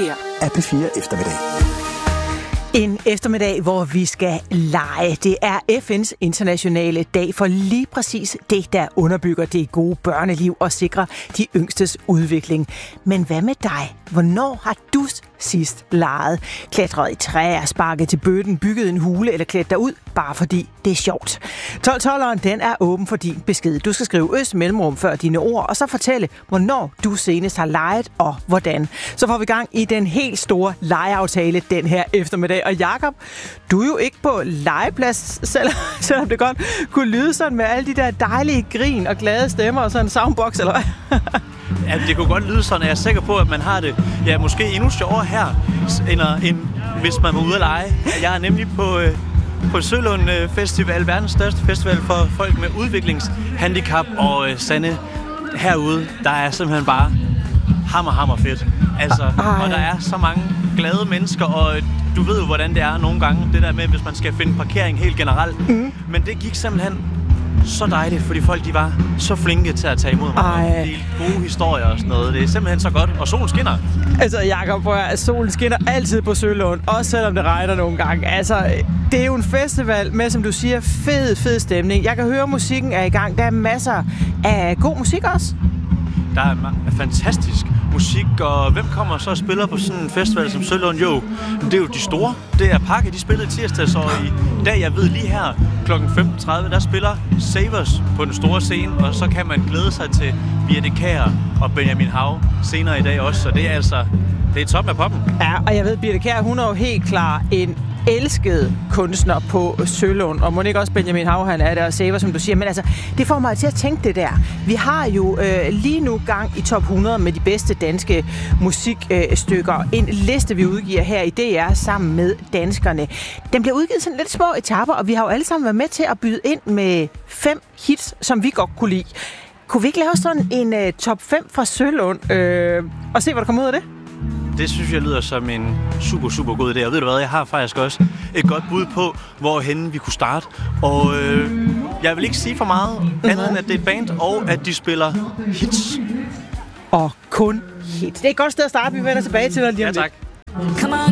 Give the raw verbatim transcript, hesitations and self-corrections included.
her er P fire Eftermiddag. En eftermiddag, hvor vi skal lege. Det er F N's internationale dag for lige præcis det, der underbygger det gode børneliv og sikrer de yngstes udvikling. Men hvad med dig? Hvornår har du sidst leget? Klatret i træer, sparket til bøtten, bygget en hule eller klædt dig ud, bare fordi det er sjovt. tolv tolveren, den er åben for din besked. Du skal skrive øst mellemrum før dine ord, og så fortælle, hvornår du senest har leget og hvordan. Så får vi gang i den helt store legeaftale den her eftermiddag. Og Jakob, du er jo ikke på legeplads, selv, selvom det godt kunne lyde sådan med alle de der dejlige grin og glade stemmer og sådan en soundbox, eller hvad? Ja, det kunne godt lyde sådan, at jeg er sikker på, at man har det ja, måske endnu sjovere her, end, end hvis man var ude at lege. Jeg er nemlig på, øh, på Sølund Festival, verdens største festival for folk med udviklingshandicap, og øh, Sanne, herude, der er simpelthen bare hammer, hammer fedt. Altså, og der er så mange glade mennesker, og du ved jo, hvordan det er nogle gange, det der med, hvis man skal finde parkering helt generelt. Mm. Men det gik simpelthen så dejligt, fordi folk de var så flinke til at tage imod mig. Og dele gode historier og sådan noget. Det er simpelthen så godt. Og solen skinner. Altså, Jakob, prøv at solen skinner altid på Sølund, også selvom det regner nogle gange. Altså, det er jo en festival med, som du siger, fed, fed stemning. Jeg kan høre, musikken er i gang. Der er masser af god musik også. Der er fantastisk musik, og hvem kommer så og spiller på sådan en festival som Sølund? Jo, det er jo de store. Det er Pakke, de spillede tirsdags, og i dag, jeg ved lige her, klokken femten tredive, der spiller Savers på den store scene, og så kan man glæde sig til Birthe Kjær og Benjamin Hav senere i dag også, så det er altså, det er toppen af poppen. Ja, og jeg ved, Birthe Kjær, hun er jo helt klar en elsket kunstner på Sølund, og må ikke også Benjamin Hav, han er der og Saver, som du siger, men altså, det får mig til at tænke det der. Vi har jo øh, lige nu gang i top hundrede med de bedste danske musikstykker. Øh, en liste, vi udgiver her i D R sammen med danskerne. Den bliver udgivet sådan lidt små etaper, og vi har jo alle sammen været med til at byde ind med fem hits, som vi godt kunne lide. Kunne vi ikke lave sådan en øh, top fem fra Sølund, øh, og se, hvad der kommer ud af det? Det synes jeg lyder som en super, super god idé. Og ved du hvad, jeg har faktisk også et godt bud på, hvorhenne vi kunne starte. Og øh, jeg vil ikke sige for meget andet, end at det er et band, og at de spiller hits. Og kun hits. Det er et godt sted at starte. Vi vender tilbage til dig lige om lidt. Ja, tak. Come